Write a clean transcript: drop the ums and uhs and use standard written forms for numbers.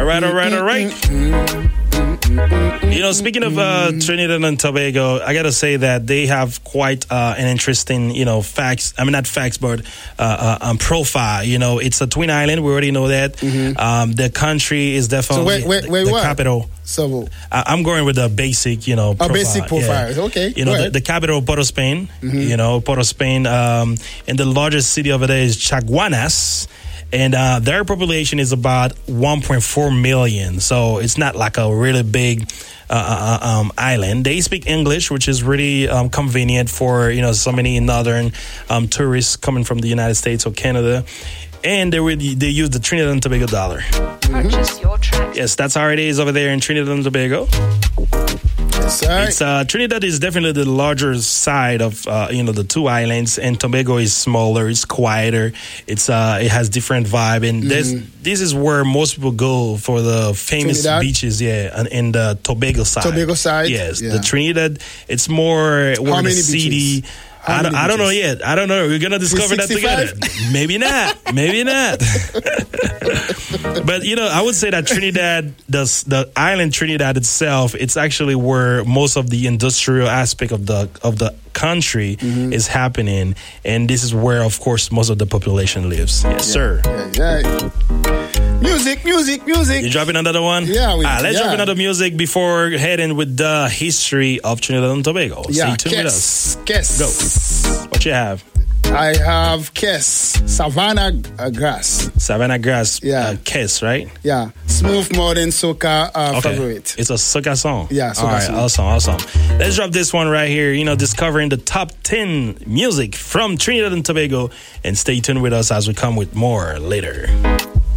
right. You know, speaking of Trinidad and Tobago, I got to say that they have quite an interesting, facts. I mean, not facts, but profile. You know, it's a twin island. We already know that. The country is definitely the capital. So I'm going with the basic, profile. A basic profile. Yeah. Okay. The capital, Port of Spain. Port of Spain. And the largest city over there is Chaguanas. And their population is about 1.4 million. So it's not like a really big island. They speak English, which is really convenient for, so many northern tourists coming from the United States or Canada. And they use the Trinidad and Tobago dollar. Purchase your track. Yes, that's how it is over there in Trinidad and Tobago. Right. It's Trinidad is definitely the larger side of the two islands, and Tobago is smaller. It's quieter. It has different vibe, and this is where most people go for the famous Trinidad? Beaches. Yeah, and the Tobago side. Tobago side. Yes, yeah. The Trinidad. It's more How many city. beaches? I don't know yet. I don't know. We're gonna discover that together. Maybe not. But I would say that Trinidad, the island Trinidad itself, it's actually where most of the industrial aspect of the country is happening, and this is where, of course, most of the population lives. Yes, sir. Yeah. Music. You dropping another one? Yeah. Let's drop another music before heading with the history of Trinidad and Tobago. Yeah. Stay tuned with us. Kes. Go. What you have? I have Kes, Savannah Grass. Savannah Grass. Yeah. Kes, right? Yeah. Smooth modern soca favorite. It's a soca song. Yeah, soca All right, song. Awesome. Let's drop this one right here, discovering the top 10 music from Trinidad and Tobago, and stay tuned with us as we come with more later.